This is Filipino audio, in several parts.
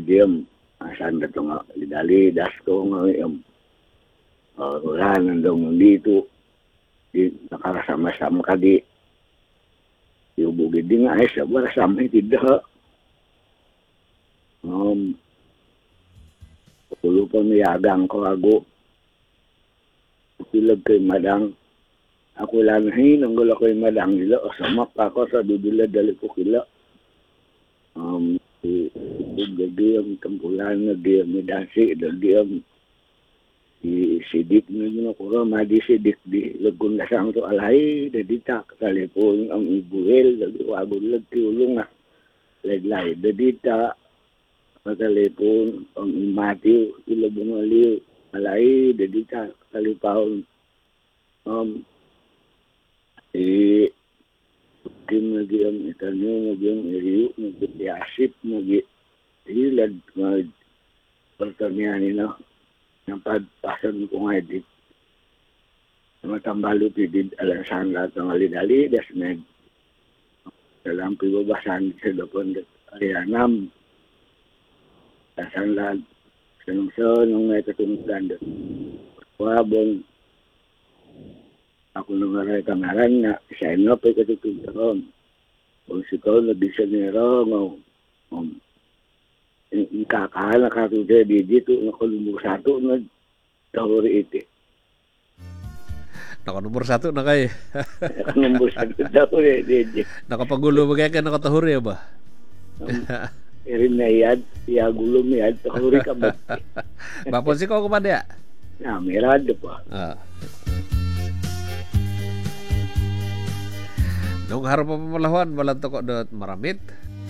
diem asan na ito nga lidali dasko nga wala nandong dito nakarasama-sama ka di bugid di nga ay sa barasama tidak pulo pa miyagang ko ago pilag kay madang ako lang ang gula kay madang nila o samak ako sa dudula dali ko kila gagiyang tampulan na giyang medasi gagiyang sidik na yun ako madi sidik di lagun lasang to alay dadita telepon ang ibuel wagon lag tiulong na laylay dadita telepon ang imati ilabong aliw alay dadita talipahon kim lagi ang itanyo lagi ang iriyo nag-iasip nag-hilad pertanian nila ng pagpasan ko nga edit matambalo pidid alasan lahat ng alidali desmed dalam pibabasan sa dapon arianam alasan lahat sanong nung may katungkulan wabong ako nung aray kamaran na siya ino pa'y katutulong kung sikaw nag-isa nero kakahala ka ito dito nakalumur sato na tahuri iti nakanumur sato na kayo nakanumur sato tahuri iti nakapagulo ba kaya nakatahuri ba irin na iyad iyagulo mo iyad tahuri ka ba bapon si ko kumanda na mirado pa nung harap pa pamalawan walang toko doon maramit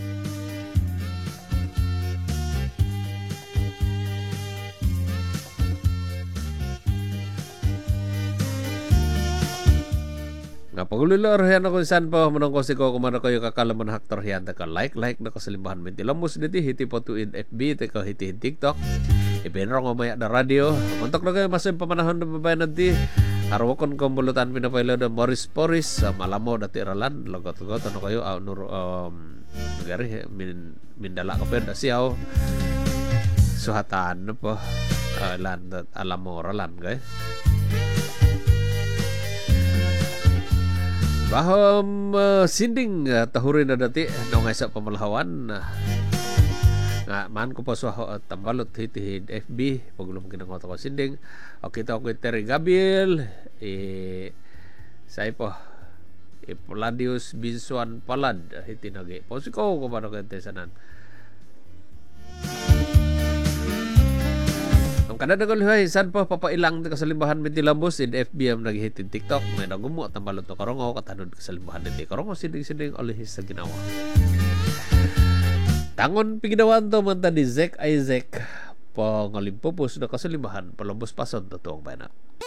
nga pagulilor yan ako isan po manong ko si ko kumano kayo kakalaman haktor yan taka like na kasalimbahan mentilamus diti hiti po to in FB taka hiti in TikTok ibenro nga maya na radio muntok na kayo masin pamanahon na babayan nanti harwakon kumbulutan pinapaylo na Morris Poris sa Malamo dati Ralan lagot-lagot ano kayo nagari mindala ka pa siyaw suhatan po alam mo Ralan guys bahom sinding tahurin na dati nung isa pamalawan nga man ko pa sa tambalot hitihid FB paglum kinangot ko sinding o kita ko Terry Gabriel say po Poladius Binsuan Palad hitinagi po si ko paano kente sanan kada nagulhay san pa papailang kasalimbahan mit dilambos in FB am naghitin TikTok may nagumo tambalot to karongo katanod kasalimbahan din karongo sinding alihis sa ginawa tangon piginawan to man ta ni Zek Isaac pangalimpopos na kasalimbahan palambos pason totoong bana